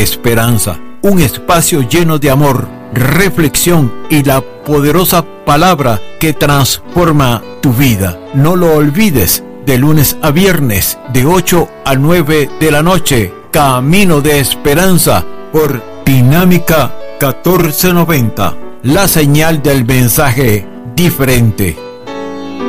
Esperanza, un espacio lleno de amor, reflexión y la poderosa palabra que transforma tu vida. No lo olvides, de lunes a viernes, de 8 a 9 de la noche, Camino de Esperanza, por Dinámica 1490, la señal del mensaje diferente.